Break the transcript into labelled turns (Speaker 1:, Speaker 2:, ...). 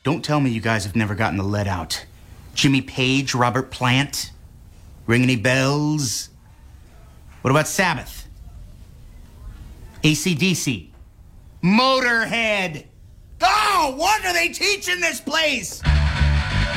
Speaker 1: Don't tell me you guys have never gotten the lead out. Jimmy Page, Robert Plant? Ring any bells? What about Sabbath? AC/DC? Motorhead? Oh, what are they teaching this place?